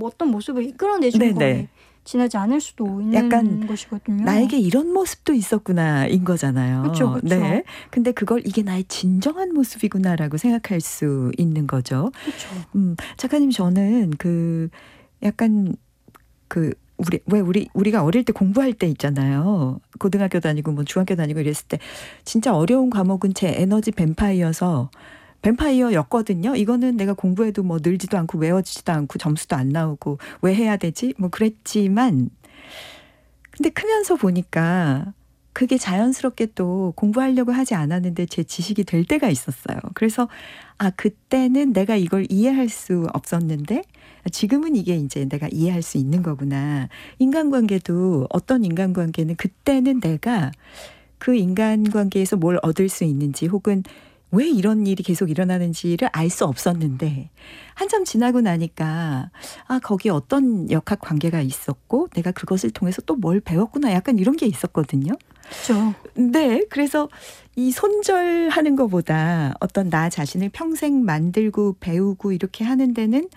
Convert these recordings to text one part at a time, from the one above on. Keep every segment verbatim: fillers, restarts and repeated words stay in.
뭐 어떤 모습을 이끌어내준 네네. 거에 지나지 않을 수도 있는 약간 것이거든요. 나에게 이런 모습도 있었구나인 거잖아요. 그렇죠, 그렇죠. 네. 근데 그걸 이게 나의 진정한 모습이구나라고 생각할 수 있는 거죠. 그렇죠. 음, 작가님 저는 그 약간 그 우리 왜 우리 우리가 어릴 때 공부할 때 있잖아요. 고등학교 다니고 뭐 중학교 다니고 이랬을 때 진짜 어려운 과목은 제 에너지 뱀파이어서 뱀파이어였거든요. 이거는 내가 공부해도 뭐 늘지도 않고 외워지지도 않고 점수도 안 나오고 왜 해야 되지? 뭐 그랬지만 근데 크면서 보니까 그게 자연스럽게 또 공부하려고 하지 않았는데 제 지식이 될 때가 있었어요. 그래서 아 그때는 내가 이걸 이해할 수 없었는데 지금은 이게 이제 내가 이해할 수 있는 거구나. 인간관계도 어떤 인간관계는 그때는 내가 그 인간관계에서 뭘 얻을 수 있는지 혹은 왜 이런 일이 계속 일어나는지를 알 수 없었는데 한참 지나고 나니까 아 거기에 어떤 역학 관계가 있었고 내가 그것을 통해서 또 뭘 배웠구나 약간 이런 게 있었거든요. 그렇죠. 네. 그래서 이 손절하는 것보다 어떤 나 자신을 평생 만들고 배우고 이렇게 하는 데는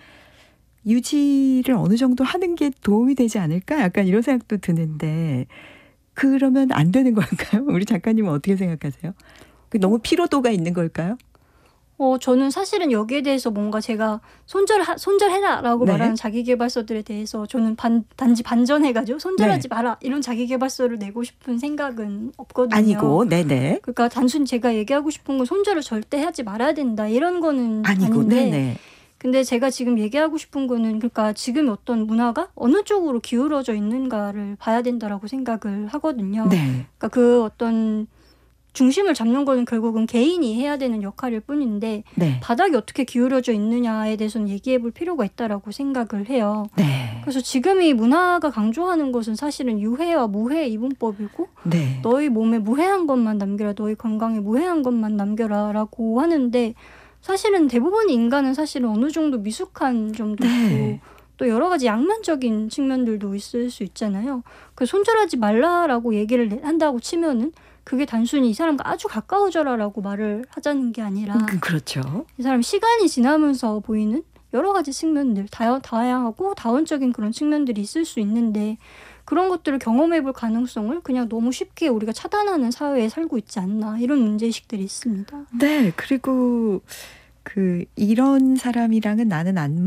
유지를 어느 정도 하는 게 도움이 되지 않을까? 약간 이런 생각도 드는데 그러면 안 되는 걸까요? 우리 작가님은 어떻게 생각하세요? 너무 피로도가 있는 걸까요? 어, 저는 사실은 여기에 대해서 뭔가 제가 손절, 손절해라라고 네. 말하는 자기계발서들에 대해서 저는 반, 단지 반전해가지고 손절하지 네. 마라 이런 자기계발서를 내고 싶은 생각은 없거든요. 아니고, 네네. 그러니까 단순히 제가 얘기하고 싶은 건 손절을 절대 하지 말아야 된다 이런 거는 아니고, 아닌데 네네. 근데 제가 지금 얘기하고 싶은 거는 그러니까 지금 어떤 문화가 어느 쪽으로 기울어져 있는가를 봐야 된다라고 생각을 하거든요. 네. 그러니까 그 어떤 중심을 잡는 거는 결국은 개인이 해야 되는 역할일 뿐인데 네. 바닥이 어떻게 기울어져 있느냐에 대해서는 얘기해 볼 필요가 있다라고 생각을 해요. 네. 그래서 지금 이 문화가 강조하는 것은 사실은 유해와 무해 이분법이고 네. 너희 몸에 무해한 것만 남겨라, 너희 건강에 무해한 것만 남겨라 라고 하는데 사실은 대부분의 인간은 사실은 어느 정도 미숙한 점도 네. 있고 또 여러 가지 양면적인 측면들도 있을 수 있잖아요. 그 손절하지 말라라고 얘기를 한다고 치면은 그게 단순히 이 사람과 아주 가까워져라라고 말을 하자는 게 아니라 그, 그렇죠. 이 사람 시간이 지나면서 보이는 여러 가지 측면들, 다, 다양하고 다원적인 그런 측면들이 있을 수 있는데 그런 것들을 경험해 볼 가능성을 그냥 너무 쉽게 우리가 차단하는 사회에 살고 있지 않나 이런 문제의식들이 있습니다. 네. 그리고 그 이런 사람이랑은 나는 안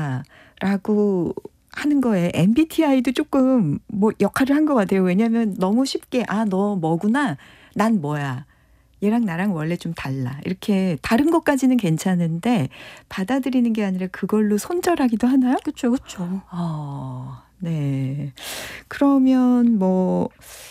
맞아라고 하는 거에 엠비티아이도 조금 뭐 역할을 한 것 같아요. 왜냐하면 너무 쉽게 아, 너 뭐구나. 난 뭐야. 얘랑 나랑 원래 좀 달라. 이렇게 다른 것까지는 괜찮은데 받아들이는 게 아니라 그걸로 손절하기도 하나요? 그렇죠. 그렇죠. 어, 네. 그러면 뭐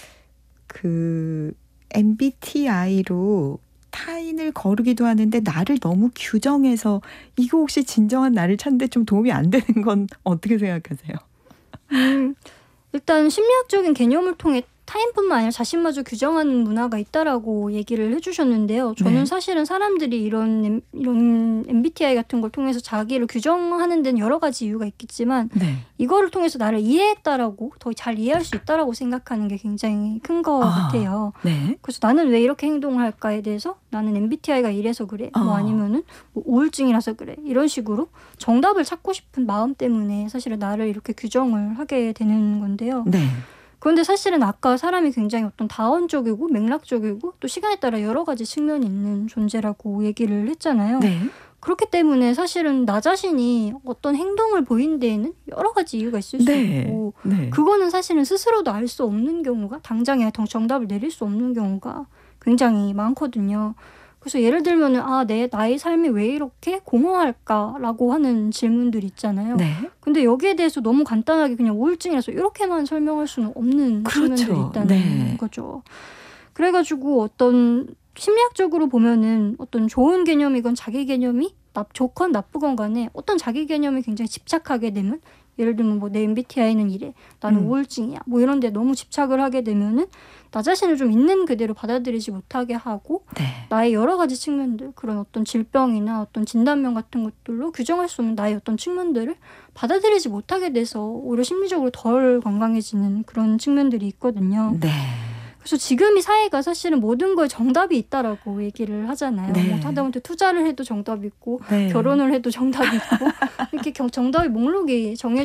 그 엠비티아이로 타인을 거르기도 하는데 나를 너무 규정해서 이거 혹시 진정한 나를 찾는데 좀 도움이 안 되는 건 어떻게 생각하세요? 음, 일단 심리학적인 개념을 통해 타인뿐만 아니라 자신마저 규정하는 문화가 있다라고 얘기를 해주셨는데요. 저는 네. 사실은 사람들이 이런 이런 엠비티아이 같은 걸 통해서 자기를 규정하는 데는 여러 가지 이유가 있겠지만 네. 이거를 통해서 나를 이해했다라고 더 잘 이해할 수 있다라고 생각하는 게 굉장히 큰 것 아, 같아요. 네. 그래서 나는 왜 이렇게 행동을 할까에 대해서 나는 엠비티아이가 이래서 그래. 어. 뭐 아니면은 뭐 우울증이라서 그래. 이런 식으로 정답을 찾고 싶은 마음 때문에 사실은 나를 이렇게 규정을 하게 되는 건데요. 네. 그런데 사실은 아까 사람이 굉장히 어떤 다원적이고 맥락적이고 또 시간에 따라 여러 가지 측면이 있는 존재라고 얘기를 했잖아요. 네. 그렇기 때문에 사실은 나 자신이 어떤 행동을 보이는 데에는 여러 가지 이유가 있을 수 네. 있고 네. 그거는 사실은 스스로도 알 수 없는 경우가 당장에 정답을 내릴 수 없는 경우가 굉장히 많거든요. 그래서 예를 들면은 아, 내 나의 삶이 왜 이렇게 공허할까라고 하는 질문들이 있잖아요. 네. 근데 여기에 대해서 너무 간단하게 그냥 우울증이라서 이렇게만 설명할 수는 없는 그렇죠. 측면들이 있다는 네. 거죠. 그래가지고 어떤 심리학적으로 보면은 어떤 좋은 개념이건 자기 개념이 나, 좋건 나쁘건 간에 어떤 자기 개념에 굉장히 집착하게 되면 예를 들면 뭐 내 엠비티아이는 이래, 나는 음. 우울증이야, 뭐 이런 데 너무 집착을 하게 되면은 나 자신을 좀 있는 그대로 받아들이지 못하게 하고 네. 나의 여러 가지 측면들, 그런 어떤 질병이나 어떤 진단명 같은 것들로 규정할 수 없는 나의 어떤 측면들을 받아들이지 못하게 돼서 오히려 심리적으로 덜 건강해지는 그런 측면들이 있거든요. 네. 그래서 지금 이 사회가 사실은 모든 거에 정답이 있다라고 얘기를 하잖아요. 네. 뭐 하다못해 투자를 해도 정답이 있고 네. 결혼을 해도 정답이 있고 이렇게 경- 정답의 목록이 정해